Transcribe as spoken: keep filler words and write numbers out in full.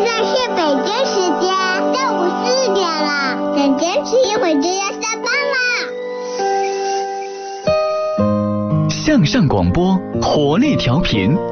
现在是北京时间下午四点了，再坚持一会儿就要下班啦。 向上广播，活力调频。